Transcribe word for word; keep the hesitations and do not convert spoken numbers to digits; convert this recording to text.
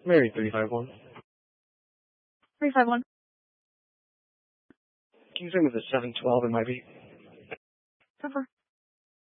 Mary three five one. three five one. Can you send me the seven twelve in my beat? Cover.